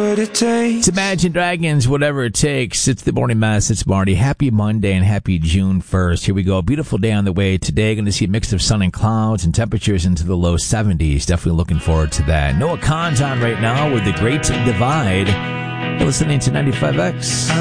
what it takes. It's Imagine Dragons, Whatever It Takes. It's the Morning Mess. It's Marty. Happy Monday and happy June 1st. Here we go. A beautiful day on the way today. Going to see a mix of sun and clouds and temperatures into the low 70s. Definitely looking forward to that. Noah Khan's on right now with The Great Divide. You're listening to 95X.